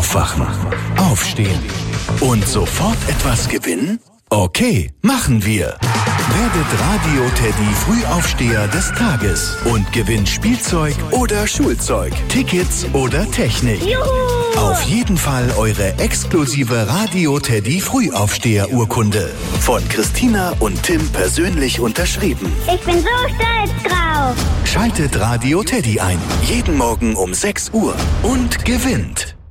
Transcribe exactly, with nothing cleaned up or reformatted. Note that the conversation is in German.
Aufwachen, aufstehen und sofort etwas gewinnen? Okay, machen wir. Werdet Radio Teddy Frühaufsteher des Tages und gewinnt Spielzeug oder Schulzeug, Tickets oder Technik. Juhu! Auf jeden Fall eure exklusive Radio Teddy Frühaufsteher-Urkunde. Von Christina und Tim persönlich unterschrieben. Ich bin so stolz drauf. Schaltet Radio Teddy ein. Jeden Morgen um sechs Uhr und gewinnt.